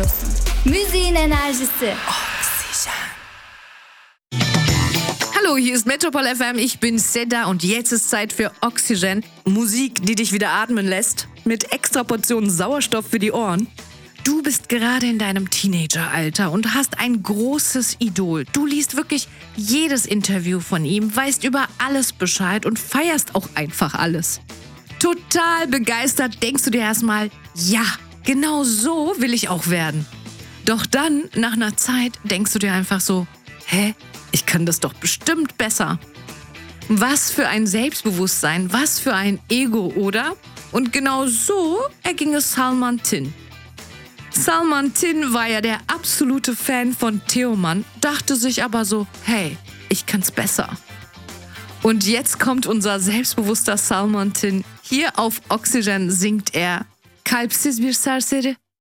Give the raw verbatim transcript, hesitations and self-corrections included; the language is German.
dinliyorsun. Müziğin enerjisi. Hallo, hier ist Metropol F M, ich bin Seda und jetzt ist Zeit für Oxygen. Musik, die dich wieder atmen lässt, mit extra Portionen Sauerstoff für die Ohren. Du bist gerade in deinem Teenageralter und hast ein großes Idol. Du liest wirklich jedes Interview von ihm, weißt über alles Bescheid und feierst auch einfach alles. Total begeistert denkst du dir erstmal, ja, genau so will ich auch werden. Doch dann, nach einer Zeit, denkst du dir einfach so, hä, ich kann das doch bestimmt besser. Was für ein Selbstbewusstsein, was für ein Ego, oder? Und genau so erging es Salman Tin. Salman Tin war ja der absolute Fan von Teoman, dachte sich aber so, hey, ich kann's besser. Und jetzt kommt unser selbstbewusster Salman Tin. Hier auf Oxygen singt er Kalpsiz bir serseri.